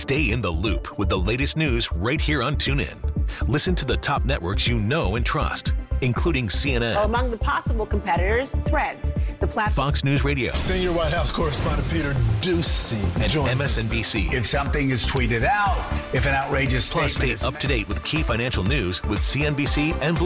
Stay in the loop with the latest news right here on TuneIn. Listen to the top networks you know and trust, including CNN. Among the possible competitors, Threads, the platform. Fox News Radio. Senior White House correspondent Peter Doocy joins MSNBC. If something is tweeted out, if an outrageous Plus, statement stay up to date with key financial news with CNBC and Bloomberg.